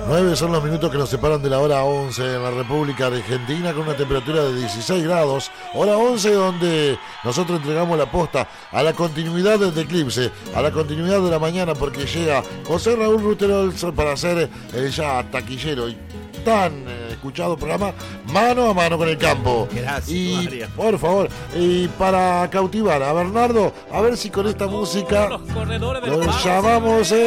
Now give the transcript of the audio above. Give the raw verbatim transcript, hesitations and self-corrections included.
nueve son los minutos que nos separan de la hora once en la República Argentina, con una temperatura de dieciséis grados. Hora once, donde nosotros entregamos la posta a la continuidad del eclipse, a la continuidad de la mañana, porque llega José Raúl Ruterol para hacer eh, ya taquillero y tan eh, escuchado programa Mano a Mano con el Campo. Gracias, y María. por favor, y para cautivar a Bernardo, a ver si con esta música lo llamamos eh,